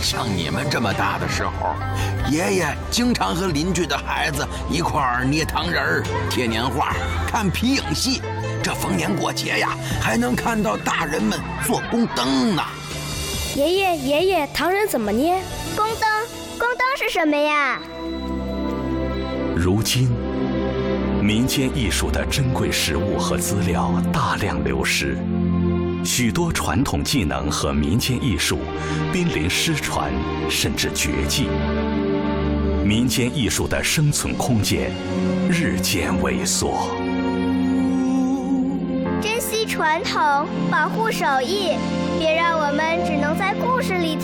像你们这么大的时候，爷爷经常和邻居的孩子一块儿捏糖人儿、贴年画、看皮影戏。这逢年过节呀，还能看到大人们做宫灯呢。 爷爷，糖人怎么捏？ 宫灯是什么呀？ 如今，民间艺术的珍贵实物和资料大量流失，许多传统技能和民间艺术濒临失传，甚至绝迹。民间艺术的生存空间日渐萎缩。 珍惜传统，保护手艺，别让我们只能在故事里